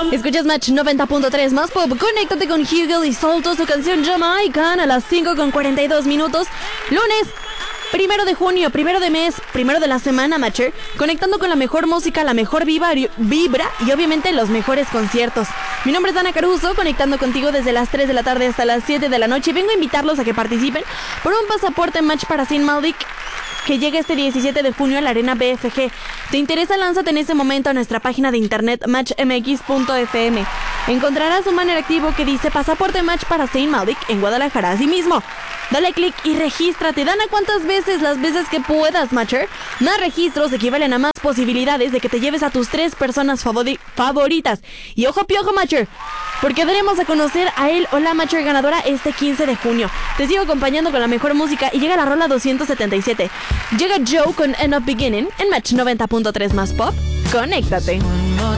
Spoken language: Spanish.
Escuchas Match 90.3 más pop. Conéctate con Hugel y Solto, su canción Jamaican a las 5:42. Lunes 1 de junio, 1 de mes, 1 de la semana, Matcher. Conectando con la mejor música, la mejor vibra y obviamente los mejores conciertos. Mi nombre es Dana Caruso, conectando contigo desde las 3 de la tarde hasta las 7 de la noche. Y vengo a invitarlos a que participen por un pasaporte Match para Saint Malik, que llega este 17 de junio a la Arena BFG. ¿Te interesa? Lánzate en este momento a nuestra página de internet matchmx.fm. Encontrarás un banner activo que dice Pasaporte Match para Saint Malik en Guadalajara. Asimismo, dale clic y regístrate. Dana cuántas veces, las veces que puedas, Matcher. Más registros equivalen a más posibilidades de que te lleves a tus 3 personas favoritas. Y ojo piojo, Matcher, porque daremos a conocer a él o la Matcher ganadora este 15 de junio. Te sigo acompañando con la mejor música y llega la rola 277. Llega Joe con End of Beginning en Match 90.3 más pop. Conéctate.